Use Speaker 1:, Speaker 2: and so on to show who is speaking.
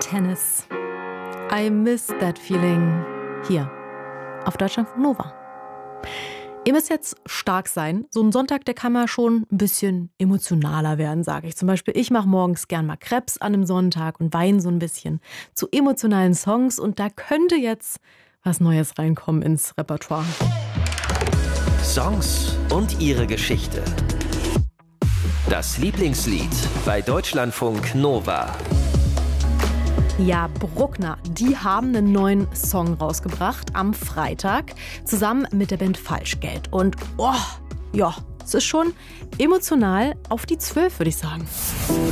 Speaker 1: Tennis. I miss that feeling. Hier auf Deutschlandfunk Nova. Ihr müsst jetzt stark sein. So ein Sonntag, der kann mal schon ein bisschen emotionaler werden, sage ich. Zum Beispiel, ich mache morgens gern mal Crepes an einem Sonntag und weine so ein bisschen zu emotionalen Songs. Und da könnte jetzt was Neues reinkommen ins Repertoire.
Speaker 2: Songs und ihre Geschichte. Das Lieblingslied bei Deutschlandfunk Nova.
Speaker 1: Ja, Bruckner, die haben einen neuen Song rausgebracht am Freitag, zusammen mit der Band Falschgeld. Und es ist schon emotional auf die 12, würde ich sagen.